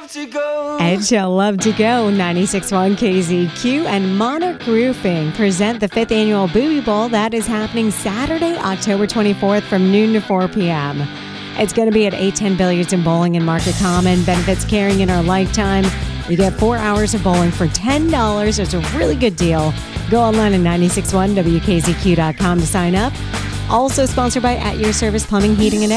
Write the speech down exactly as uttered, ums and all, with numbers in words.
love to go. And she'll love to go. ninety-six point one K Z Q and Monarch Roofing present the fifth annual Booby Bowl that is happening Saturday, October twenty-fourth from noon to four p.m. It's going to be at eight ten Billiards and Bowling in Market Common. Benefits carrying in our lifetime. You get four hours of bowling for ten dollars. It's a really good deal. Go online at nine six one W K Z Q dot com to sign up. Also sponsored by At Your Service Plumbing, Heating, and